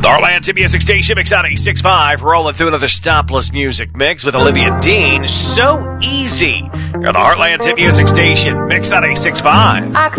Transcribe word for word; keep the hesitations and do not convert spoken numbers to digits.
The Heartland Hit Music Station, Mix out eight six five, rolling through another stopless music mix with Olivia Dean. So easy. You're the Heartland Hit Music Station, Mix out eight six five.